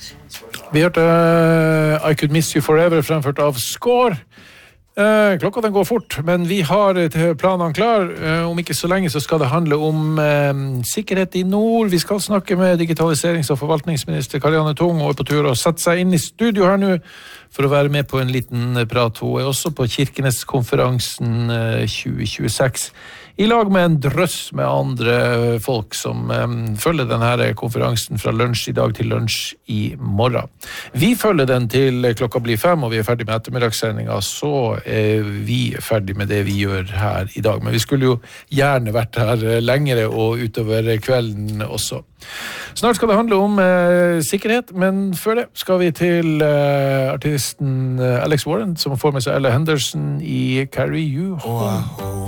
Vi hørte I Could Miss You Forever fremført av Score. Klokka den går fort, men vi har planene klar. Om ikke så lenge så skal det handle om sikkerhet i nord. Vi skal snakke med digitaliserings- og forvaltningsminister Karianne Tung, og er på tur å sette seg inn i studio her nå for å være med på en liten prat. Hun er også på Kirkeneskonferansen 2026 i lag med en drøss med andre folk som følger denne konferansen fra lunsj i dag til lunsj i morgen. Vi følger den til klokka blir 5, og vi er ferdig med ettermiddagssendingen, så er vi ferdig med det vi gjør her i dag. Men vi skulle jo gjerne vært her lengre og utover kvelden også. Snart skal det handle om sikkerhet, men før det skal vi til artisten Alex Warren, som får med seg Ella Henderson i Carry You Home.